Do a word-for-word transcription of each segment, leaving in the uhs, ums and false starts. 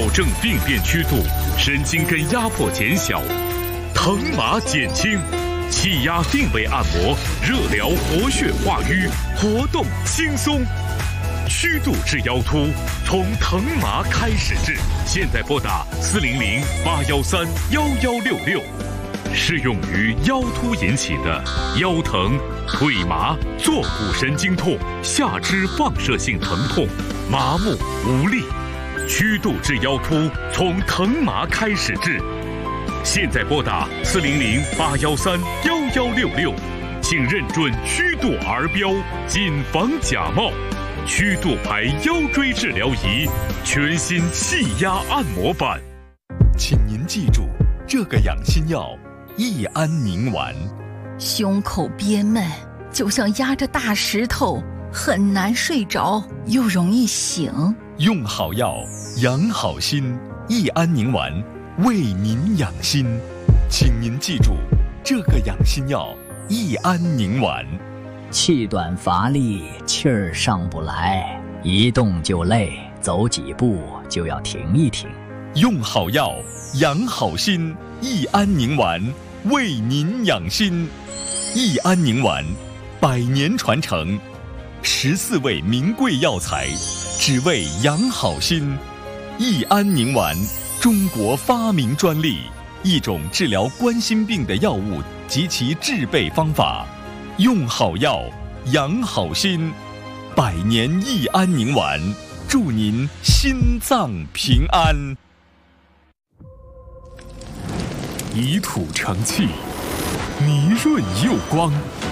证病变曲度，神经根压迫减小，疼麻减轻。气压定位按摩，热疗活血化瘀，活动轻松。曲度治腰突，从疼麻开始治。现在拨打四零零八幺三幺幺六六，适用于腰突引起的腰疼、腿麻、坐骨神经痛、下肢放射性疼痛、麻木无力。曲度治腰突，从疼麻开始治。现在拨打四零零八幺三幺幺六六，请认准曲度儿标，谨防假冒。曲度牌腰椎治疗仪，全新气压按摩版。 请您记住这个养心药：益安宁丸。 胸口憋闷，就像压着大石头，很难睡着，又容易醒。 用好药，养好心。益安宁丸为您养心，请您记住这个养心药：益安宁丸。 气短乏力，气儿上不来，一动就累，走几步就要停一停。 用好药，养好心。益安宁丸为您养心。益安宁丸，百年传承，十四味名贵药材，只为养好心。益安宁丸，中国发明专利，一种治疗冠心病的药物及其制备方法。用好药，养好心。百年益安宁丸，祝您心脏平安。 以土成器，泥润釉光，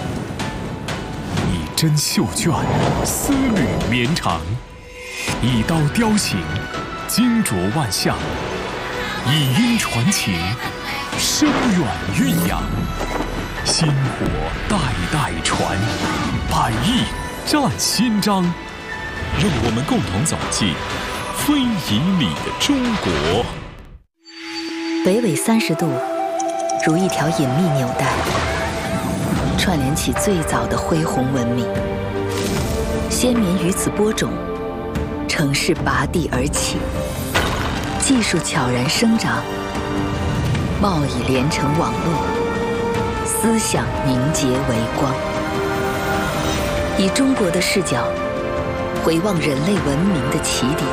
以针绣卷，丝缕绵长，以刀雕形，精琢万象，以音传情，深远蕴养。薪火代代传，百亿战新章。让我们共同走进非遗里的中国。 北纬三十度，如一条隐秘纽带，串联起最早的恢宏文明。先民于此播种，城市拔地而起，技术悄然生长，贸易连成网络。思想凝结为光，以中国的视角回望人类文明的起点。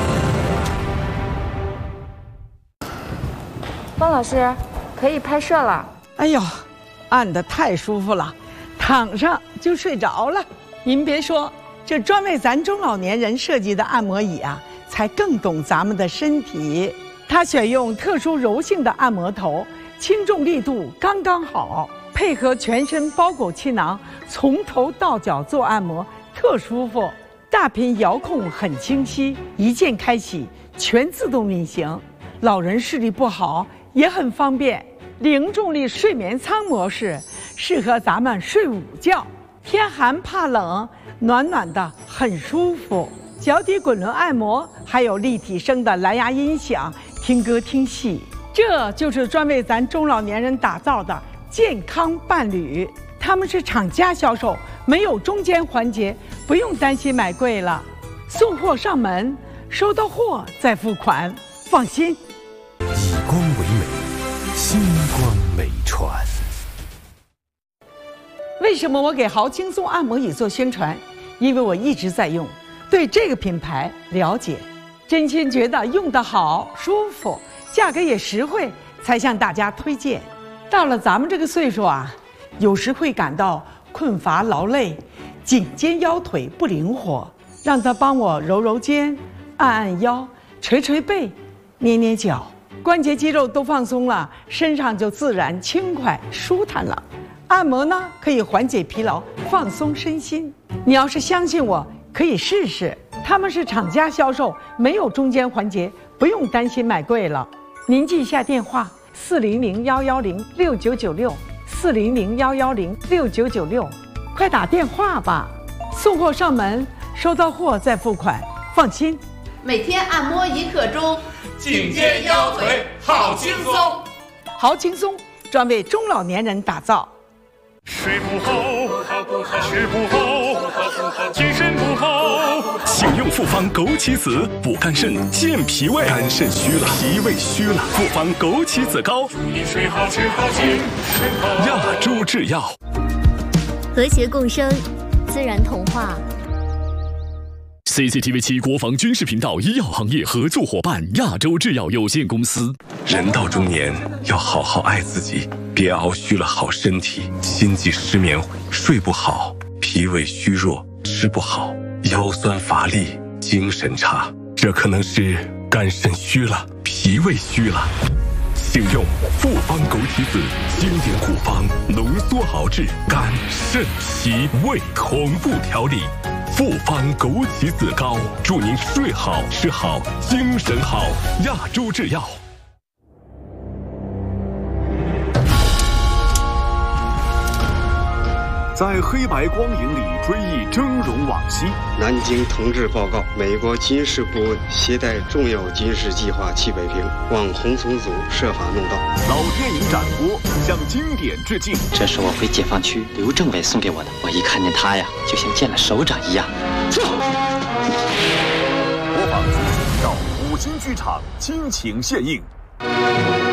方老师，可以拍摄了。 哎呦，按得太舒服了，躺上就睡着了。您别说，这专为咱中老年人设计的按摩椅啊，才更懂咱们的身体。它选用特殊柔性的按摩头，轻重力度刚刚好，配合全身包裹气囊，从头到脚做按摩特舒服。大屏遥控很清晰，一键开启，全自动运行。老人视力不好也很方便。零重力睡眠舱模式适合咱们睡午觉，天寒怕冷，暖暖的很舒服。脚底滚轮按摩，还有立体声的蓝牙音响，听歌听戏。这就是专为咱中老年人打造的健康伴侣，他们是厂家销售，没有中间环节，不用担心买贵了。送货上门，收到货再付款，放心。 以光为美，星光美传。 为什么我给豪轻松按摩椅做宣传？因为我一直在用，对这个品牌了解，真心觉得用得好、舒服，价格也实惠，才向大家推荐。到了咱们这个岁数啊，有时会感到困乏劳累，颈肩腰腿不灵活，让他帮我揉揉肩，按按腰，捶捶背，捏捏脚，关节肌肉都放松了，身上就自然轻快舒坦了。按摩呢，可以缓解疲劳，放松身心。你要是相信我，可以试试。他们是厂家销售，没有中间环节，不用担心买贵了。您记一下电话：四零零幺幺零六九九六，四零零幺幺零六九九六，快打电话吧。送货上门，收到货再付款，放心。 每天按摩一刻钟， 颈肩腰腿好轻松。 好轻松，专为中老年人打造。 睡不好，吃不好，精神不好。 请用复方枸杞子补肝肾、健脾胃。肝肾虚了，脾胃虚了，复方枸杞子膏。 祝你睡好吃好精神好。 亚洲制药， 和谐共生，自然童话。 C C T V 七国防军事频道医药行业合作伙伴亚洲制药有限公司。人到中年要好好爱自己，别熬虚了好身体，心悸失眠，睡不好，脾胃虚弱，吃不好，腰酸乏力，精神差，这可能是肝肾虚了，脾胃虚了。请用复方枸杞子经典护方，浓缩熬制肝肾脾胃同步调理。复方枸杞子膏，祝您睡好吃好精神好。亚洲制药。 在黑白光影里追忆峥嵘往昔。 南京同志报告：美国军事顾问携带重要军事计划去北平，望红松组设法弄到。 老电影展播向经典致敬。 这是我回解放区刘政委送给我的，我一看见他呀，就像见了首长一样。 播放到五星剧场倾情献映。